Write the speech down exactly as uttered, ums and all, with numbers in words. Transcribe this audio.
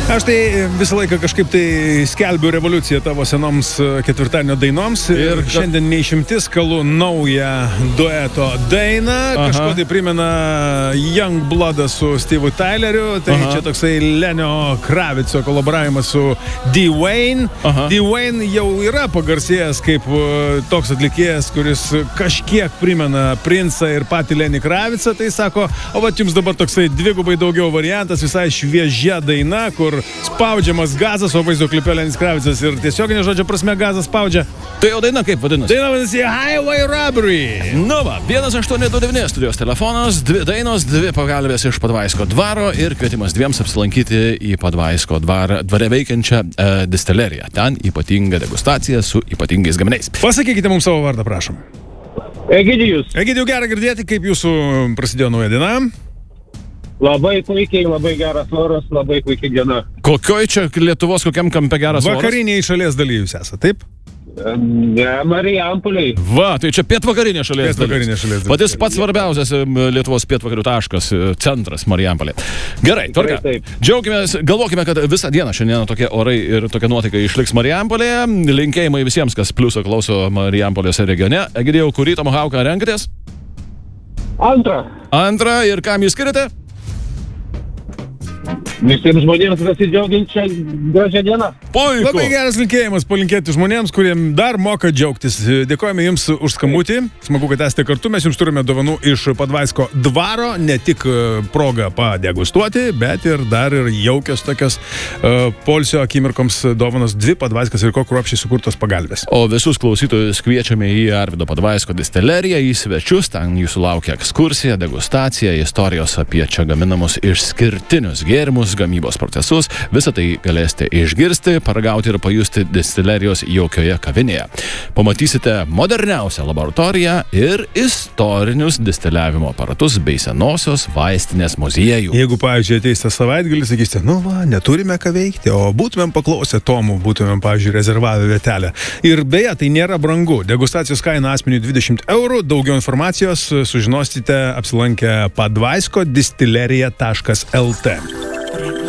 Aš tai visą laiką kažkaip tai skelbiu revoliuciją tavo senoms ketvirtadienio dainoms ir, ir šiandien neišimtis kalu naują dueto dainą. Aha. Kažko tai primena Young Bloodą su Steve'u Tyleriu. Tai Aha. Čia toksai Lenio Kravico kolaboravimas su D-Wayne. Aha. D-Wayne jau yra pagarsėjęs kaip toks atlikėjas, kuris kažkiek primena Princą ir patį Lenį Kravicą. Tai sako, o vat jums dabar toksai dvigubai daugiau variantas, visai šviežia daina, kur spaudžiamas gazas, o vaizdo klipe Lenis Kravicas ir tiesioginė žodžio prasme gazas spaudžia. Tai jau daina kaip vadinasi? Daina vadinasi Highway Robbery. Nu va, vienas aštuoni du devyni studijos telefonas, dvi dainos, dvi pagalbės iš Padvaisko dvaro ir kvietimas dviems apsilankyti į Padvaisko dvarą, dvare veikiančią e, distileriją. Ten ypatinga degustacija su ypatingais gaminiais. Pasakykite mums savo vardą, prašom. Egidijus. Egidijų, gera girdėti, kaip jūsų prasidėjo nauja diena. Labai puikiai, labai geras oras, labai puikiai diena. Kokioj čia Lietuvos, kokiam kampe geras oras? Vakariniai šalies daly jūs esate, taip? Ne, Marijampolėj. Va, tai čia pietvakarinė šalies dalis. Pietvakarinė šalies dalis. Patys pats svarbiausias Lietuvos pietvakarių taškas, centras Marijampolė. Gerai, tvarka. Džiaugimės, galvokime, kad visą dieną šiandien tokie orai ir tokia nuotaika išliks Marijampolėje. Linkėjimai visiems, kas pliuso klauso Marijampolės regione. Egidijau, kurį tomahawką renkatės? Antrą. Antrą, ir kam jūs skiriate? Visiems žmonėms pasidžiaugiančią gražią dieną. Puiku. Labai geras linkėjimas palinkėti žmonėms, kuriem dar moka džiaugtis. Dėkojame jums už skambutį. Smagu, kad esate kartu. Mes jums turime dovanų iš Padvaisko dvaro. Ne tik progą padegustuoti, bet ir dar ir jaukios tokios uh, polsio akimirkoms dovanos. Dvi Padvaiskas ir ko kruopščiai sukurtos pagalbės. O visus klausytojus kviečiame į Arvydo Padvaisko distileriją, į svečius. Ten jūsų laukia ekskursija, degustacija, istorijos apie čia gaminamus išskirtinius gėrimus, gamybos procesus. Visą tai galėsite išgirsti, paragauti ir pajusti distilerijos jaukioje kavinėje. Pamatysite moderniausią laboratoriją ir istorinius distiliavimo aparatus bei senosios vaistinės muziejų. Jeigu, pavyzdžiui, ateisite savaitgalį, sakysite, nu va, neturime ką veikti, o būtumėm paklausę tomų, būtumėm, pavyzdžiui, rezervavę vietelę. Ir beje, tai nėra brangu. Degustacijos kaina asmeniui dvidešimt eurų. Daugiau informacijos sužinosite apsilankę padvaisko distilerija taškas el tė.